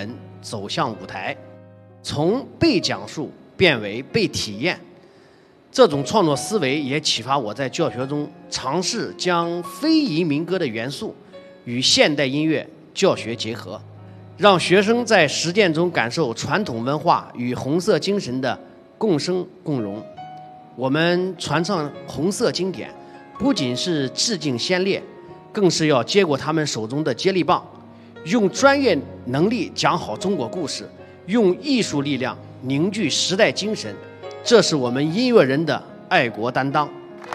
本走向舞台，从被讲述变为被体验。这种创作思维也启发我在教学中尝试将非遗民歌的元素与现代音乐教学结合，让学生在实践中感受传统文化与红色精神的共生共荣。我们传唱红色经典，不仅是致敬先烈，更是要接过他们手中的接力棒，用专业能力讲好中国故事，用艺术力量凝聚时代精神，这是我们音乐人的爱国担当。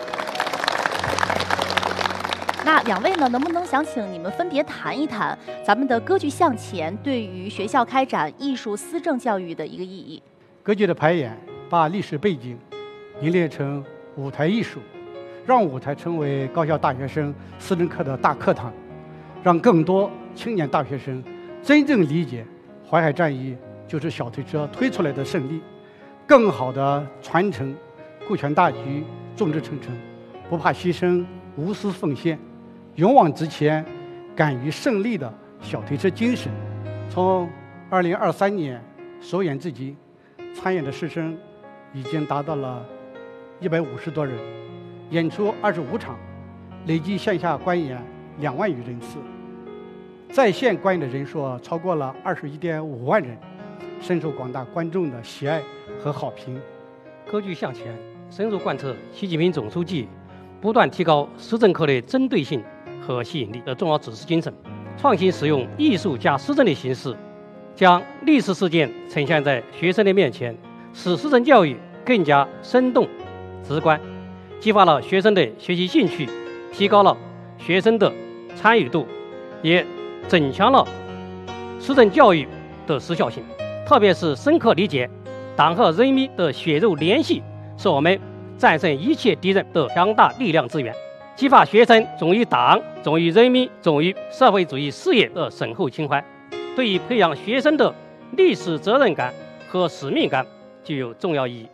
那两位呢，能不能想请你们分别谈一谈咱们的歌剧向前对于学校开展艺术思政教育的一个意义？ 歌剧的排演把历史背景凝练成舞台艺术，让舞台成为高校大学生思政课的大课堂，让更多青年大学生真正理解淮海战役就是小推车推出来的胜利，更好地传承顾全大局、众志成城、不怕牺牲、无私奉献、勇往直前、敢于胜利的小推车精神。从2023年首演至今，参演的师生已经达到了150多人，演出25场，累计线下观演2万余人次，在线观演的人数超过了21.5万人，深受广大观众的喜爱和好评。 歌剧向前深入贯彻习近平总书记不断提高思政课的针对性和吸引力的重要指示精神，创新使用艺术加思政的形式，将历史事件呈现在学生的面前，使思政教育更加生动直观，激发了学生的学习兴趣，提高了学生的参与度，也增强了思政教育的时效性。特别是深刻理解党和人民的血肉联系是我们战胜一切敌人的强大力量资源，激发学生忠于党、忠于人民、忠于社会主义事业的深厚情怀，对于培养学生的历史责任感和使命感具有重要意义。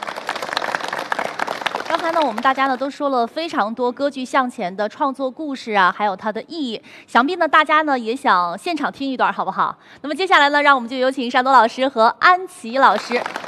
刚才呢，我们大家呢都说了非常多歌剧向前的创作故事啊，还有它的意义。想必呢，大家呢也想现场听一段，好不好？那么接下来呢，让我们就有请单铎老师和安琪老师。